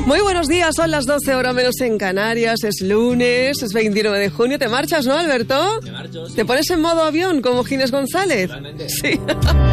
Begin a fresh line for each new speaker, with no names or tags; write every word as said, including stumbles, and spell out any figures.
Muy buenos días, son las doce, hora menos en Canarias, es lunes, es veintinueve de junio. ¿Te marchas, no, Alberto?
Me marcho, sí.
¿Te pones en modo avión como Ginés González?
Realmente.
Sí.